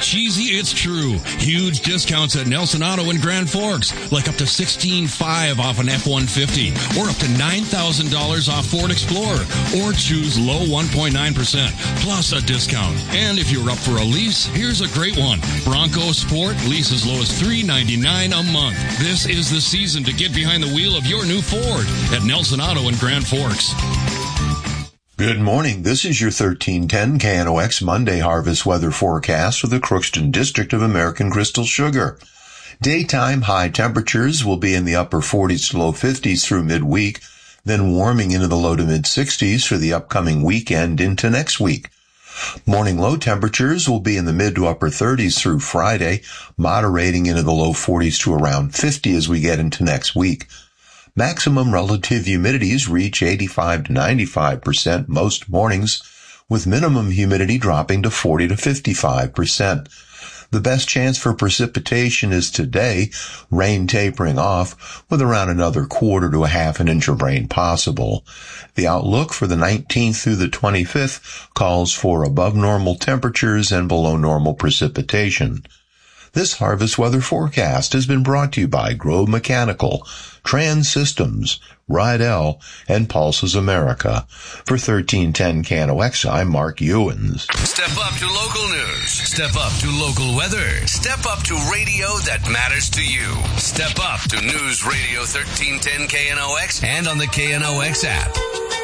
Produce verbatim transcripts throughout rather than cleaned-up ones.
cheesy, it's true. Huge discounts at Nelson Auto in Grand Forks, like up to sixteen five off an F one fifty, or up to nine thousand dollars off Ford Explorer, or choose low one point nine percent, plus a discount. And if you're up for a lease, here's a great one. Bronco Sport, lease as low as three ninety-nine a month. This is the season to get behind the wheel of your new Ford at Nelson Auto in Grand Forks. Good morning. This is your thirteen ten K N O X Monday harvest weather forecast for the Crookston District of American Crystal Sugar. Daytime high temperatures will be in the upper forties to low fifties through midweek, then warming into the low to mid sixties for the upcoming weekend into next week. Morning low temperatures will be in the mid to upper thirties through Friday, moderating into the low forties to around fifty as we get into next week. Maximum relative humidities reach eighty-five to ninety-five percent most mornings, with minimum humidity dropping to forty to fifty-five percent. The best chance for precipitation is today, rain tapering off with around another quarter to a half an inch of rain possible. The outlook for the nineteenth through the twenty-fifth calls for above normal temperatures and below normal precipitation. This harvest weather forecast has been brought to you by Grove Mechanical, Trans Systems, Rydell, and Pulses America. For thirteen ten K N O X, I'm Mark Ewins. Step up to local news. Step up to local weather. Step up to radio that matters to you. Step up to News Radio thirteen ten K N O X and on the K N O X app.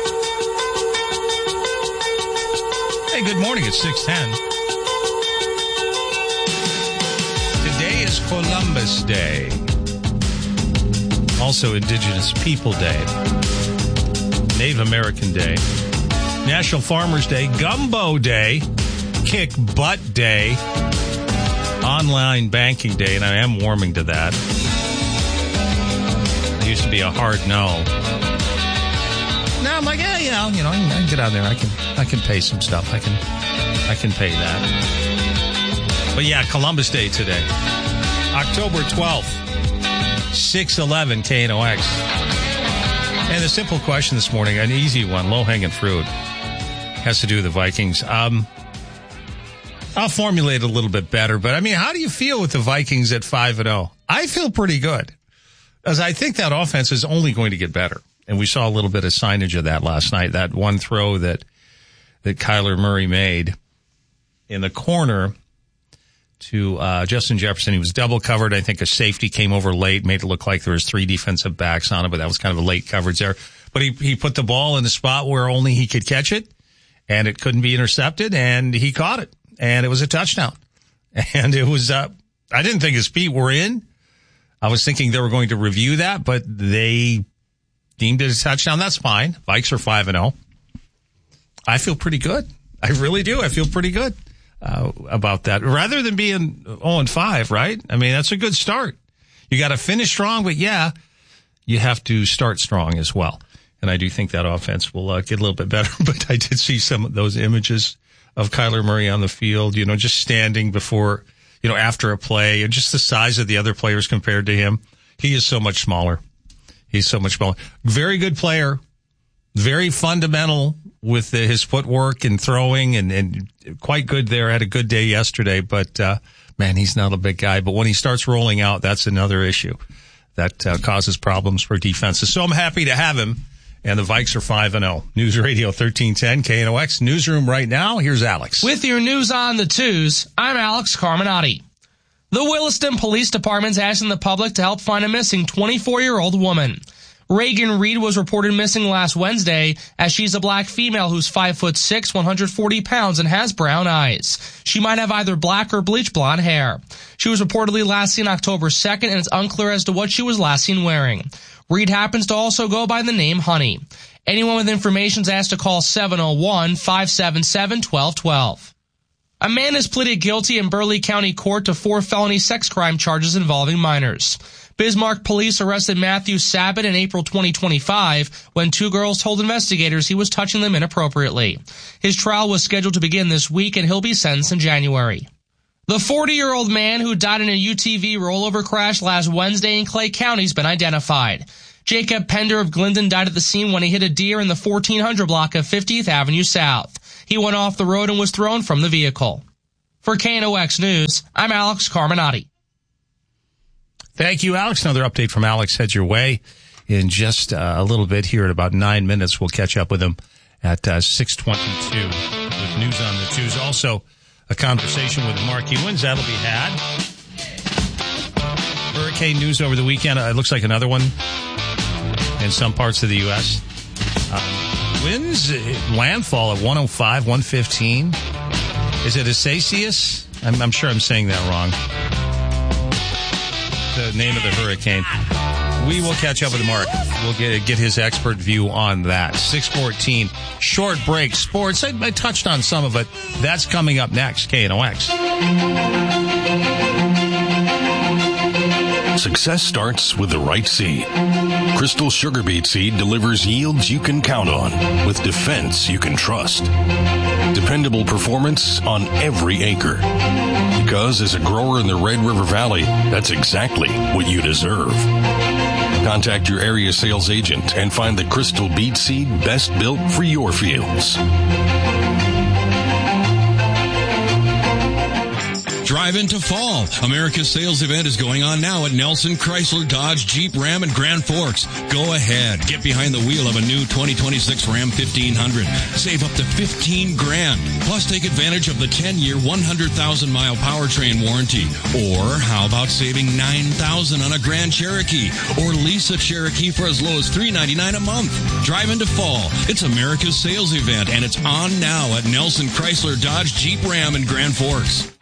Hey, good morning. It's six ten. Today is Columbus Day. Also Indigenous People Day. Native American Day. National Farmers Day. Gumbo Day. Kick Butt Day. Online Banking Day. And I am warming to that. It used to be a hard no. Now I'm like, yeah, you know, you know, I can get out there. I can, I can pay some stuff. I can, I can pay that. But yeah, Columbus Day today. October twelfth. six eleven K N O X. And the simple question this morning, an easy one, low-hanging fruit, has to do with the Vikings. Um, I'll formulate it a little bit better, but I mean, how do you feel with the Vikings at five and oh? I feel pretty good, as I think that offense is only going to get better. And we saw a little bit of signage of that last night, that one throw that, that Kyler Murray made in the corner to uh Justin Jefferson. He was double covered. I think a safety came over late, made it look like there was three defensive backs on it, but that was kind of a late coverage there. But he, he put the ball in the spot where only he could catch it, and it couldn't be intercepted, and he caught it, and it was a touchdown. And it was, uh I didn't think his feet were in. I was thinking they were going to review that, but they deemed it a touchdown. That's fine. Vikes are five and oh. I feel pretty good. I really do. I feel pretty good. Uh, about that, rather than being oh and five, right? I mean, that's a good start. You got to finish strong, but yeah, you have to start strong as well. And I do think that offense will uh, get a little bit better. But I did see some of those images of Kyler Murray on the field, you know, just standing before, you know, after a play, and just the size of the other players compared to him. He is so much smaller. He's so much smaller. Very good player. Very fundamental with the, his footwork and throwing, and, and quite good there. Had a good day yesterday, but uh man, he's not a big guy. But when he starts rolling out, that's another issue that uh, causes problems for defenses. So I'm happy to have him, and the Vikes are five and oh. News Radio thirteen ten K N O X newsroom right now. Here's Alex with your news on the twos. I'm Alex Carminati. The Williston Police Department's asking the public to help find a missing twenty-four-year-old woman. Reagan Reed was reported missing last Wednesday, as she's a black female who's five foot six, one hundred forty pounds, and has brown eyes. She might have either black or bleach blonde hair. She was reportedly last seen October second, and it's unclear as to what she was last seen wearing. Reed happens to also go by the name Honey. Anyone with information is asked to call seven oh one, five seven seven, one two one two. A man has pleaded guilty in Burleigh County Court to four felony sex crime charges involving minors. Bismarck police arrested Matthew Sabat in April twenty twenty-five when two girls told investigators he was touching them inappropriately. His trial was scheduled to begin this week, and he'll be sentenced in January. The forty-year-old man who died in a U T V rollover crash last Wednesday in Clay County has been identified. Jacob Pender of Glendon died at the scene when he hit a deer in the fourteen hundred block of fiftieth Avenue South. He went off the road and was thrown from the vehicle. For K N O X News, I'm Alex Carminati. Thank you, Alex. Another update from Alex heads your way in just uh, a little bit here. In about nine minutes, we'll catch up with him at uh, six twenty-two with news on the twos. Also, a conversation with Mark Ewins. That'll be had. Hurricane news over the weekend. It looks like another one in some parts of the U S Um, winds, landfall at one oh five, one fifteen. Is it Isacius? I'm, I'm sure I'm saying that wrong. The name of the hurricane. We will catch up with Mark. We'll get get his expert view on that. six fourteen, short break, sports. I, I touched on some of it. That's coming up next, K N O X. Success starts with the right seed. Crystal Sugar Beet Seed delivers yields you can count on with defense you can trust. Dependable performance on every acre. Because as a grower in the Red River Valley, that's exactly what you deserve. Contact your area sales agent and find the Crystal Beet Seed best built for your fields. Drive into fall. America's sales event is going on now at Nelson Chrysler Dodge Jeep Ram in Grand Forks. Go ahead. Get behind the wheel of a new twenty twenty-six Ram fifteen hundred. Save up to fifteen grand. Plus take advantage of the ten-year, one hundred thousand mile powertrain warranty. Or how about saving nine thousand dollars on a Grand Cherokee? Or lease a Cherokee for as low as three ninety-nine a month. Drive into fall. It's America's sales event, and it's on now at Nelson Chrysler Dodge Jeep Ram in Grand Forks.